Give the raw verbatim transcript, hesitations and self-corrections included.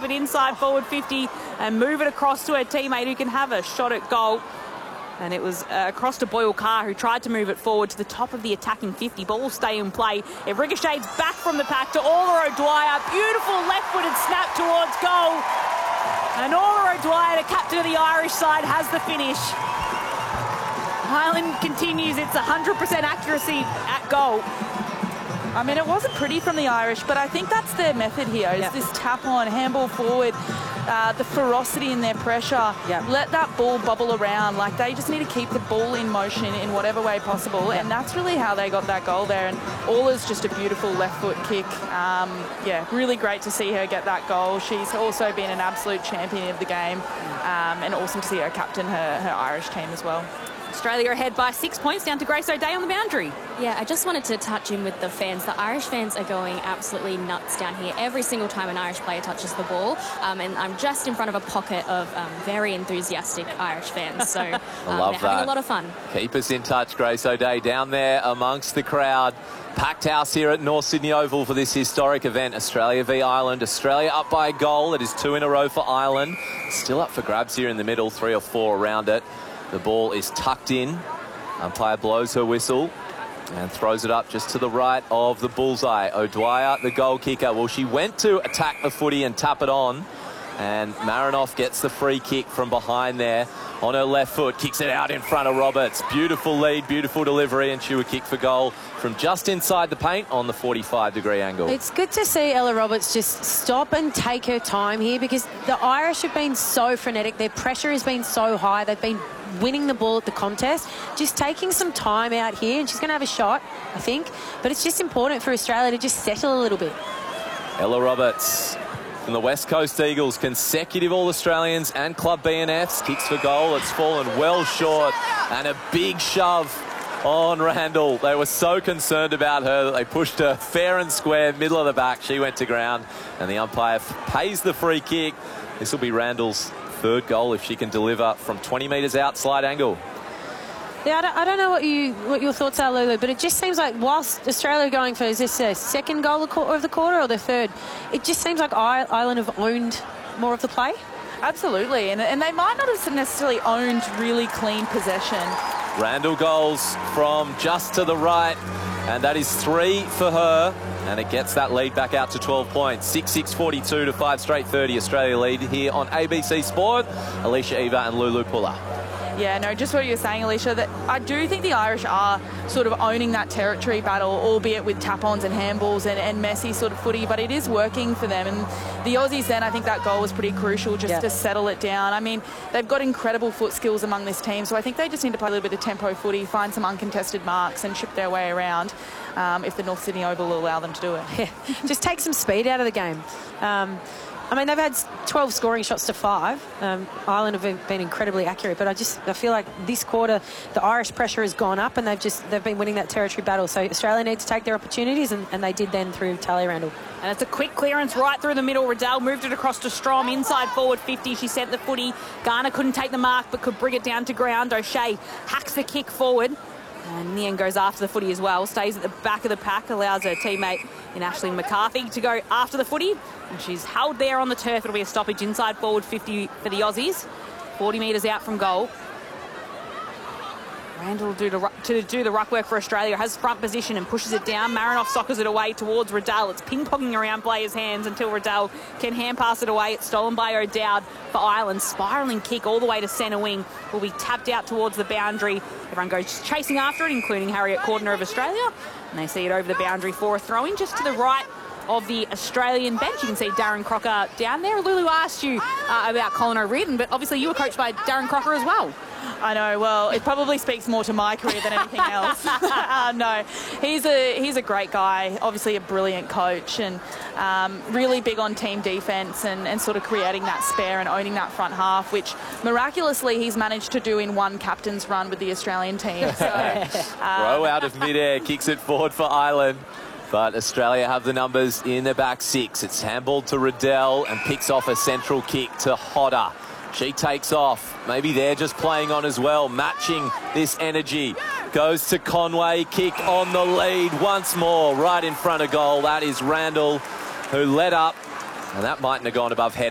it inside forward fifty and move it across to her teammate who can have a shot at goal. And it was uh, across to Boyle Carr, who tried to move it forward to the top of the attacking fifty. Ball will stay in play. It ricochets back from the pack to Orla O'Dwyer. Beautiful left-footed snap towards goal. And Orla O'Dwyer, the captain of the Irish side, has the finish. Ireland continues its one hundred percent accuracy at goal. I mean, it wasn't pretty from the Irish, but I think that's their method here. Is yep. this tap on, handball forward, uh, the ferocity in their pressure. Yep. Let that ball bubble around. Like, they just need to keep the ball in motion in whatever way possible. Yep. And that's really how they got that goal there. And Orla's just a beautiful left foot kick. Um, yeah, really great to see her get that goal. She's also been an absolute champion of the game. Um, and awesome to see her captain her, her Irish team as well. Australia ahead by six points down to Grace O'Day on the boundary. Yeah, I just wanted to touch in with the fans. The Irish fans are going absolutely nuts down here every single time an Irish player touches the ball. Um, and I'm just in front of a pocket of um, very enthusiastic Irish fans. So um, I love they're that. having a lot of fun. Keep us in touch, Grace O'Day, down there amongst the crowd. Packed house here at North Sydney Oval for this historic event, Australia v Ireland. Australia up by a goal. It is two in a row for Ireland. Still up for grabs here in the middle, three or four around it. The ball is tucked in. Umpire blows her whistle and throws it up just to the right of the bullseye. O'Dwyer, the goal kicker. Well, she went to attack the footy and tap it on. And Marinoff gets the free kick from behind there on her left foot. Kicks it out in front of Roberts. Beautiful lead, beautiful delivery, and she would kick for goal from just inside the paint on the forty-five degree angle. It's good to see Ella Roberts just stop and take her time here, because the Irish have been so frenetic. Their pressure has been so high. They've been winning the ball at the contest. Just taking some time out here, and she's going to have a shot, I think. But it's just important for Australia to just settle a little bit. Ella Roberts from the West Coast Eagles, consecutive All-Australians and Club B N Fs. Kicks for goal. It's fallen well short, and a big shove on Randall. They were so concerned about her that they pushed her fair and square, middle of the back. She went to ground, and the umpire pays the free kick. This will be Randall's third goal if she can deliver from twenty metres out, slide angle. Yeah, I don't, I don't know what you what your thoughts are, Lulu, but it just seems like whilst Australia are going for, is this their second goal of the quarter or the third? It just seems like Ireland have owned more of the play. Absolutely, and, and they might not have necessarily owned really clean possession. Randall goals from just to the right, and that is three for her, and it gets that lead back out to twelve points. six six forty-two to five straight thirty. Australia lead here on A B C Sport. Alicia Eva and Lulu Puller. Yeah, no, just what you were saying, Alicia, that I do think the Irish are sort of owning that territory battle, albeit with tap-ons and handballs and, and messy sort of footy, but it is working for them. And the Aussies then, I think that goal was pretty crucial just yeah. to settle it down. I mean, they've got incredible foot skills among this team, so I think they just need to play a little bit of tempo footy, find some uncontested marks and chip their way around um, if the North Sydney Oval will allow them to do it. Yeah, just take some speed out of the game. Um, I mean, they've had twelve scoring shots to five. Um, Ireland have been incredibly accurate, but I just I feel like this quarter the Irish pressure has gone up, and they've just they've been winning that territory battle. So Australia need to take their opportunities, and, and they did then through Talia Randall. And it's a quick clearance right through the middle. Riddell moved it across to Strom inside forward fifty. She sent the footy. Garner couldn't take the mark, but could bring it down to ground. O'Shea hacks the kick forward. And in the end goes after the footy as well. Stays at the back of the pack, allows her teammate in Ashley McCarthy to go after the footy. And she's held there on the turf. It'll be a stoppage inside forward fifty for the Aussies. forty metres out from goal. Randall do to, to do the ruck work for Australia. Has front position and pushes it down. Marinoff soccers it away towards Riddell. It's ping-ponging around players' hands until Riddell can hand pass it away. It's stolen by O'Dowd for Ireland. Spiralling kick all the way to centre wing. Will be tapped out towards the boundary. Everyone goes chasing after it, including Harriet Cordner of Australia. And they see it over the boundary for a throw-in just to the right of the Australian bench. You can see Darren Crocker down there. Lulu asked you uh, about Colin O'Riordan, but obviously you were coached by Darren Crocker as well. I know, well, it probably speaks more to my career than anything else. uh, no, he's a he's a great guy, obviously a brilliant coach, and um, really big on team defence and, and sort of creating that spare and owning that front half, which miraculously he's managed to do in one captain's run with the Australian team. So, um, Row out of midair, kicks it forward for Ireland. But Australia have the numbers in the back six. It's handballed to Riddell and picks off a central kick to Hodder. She takes off. Maybe they're just playing on as well, matching this energy. Goes to Conway, kick on the lead once more, right in front of goal. That is Randall, who led up, and that mightn't have gone above head.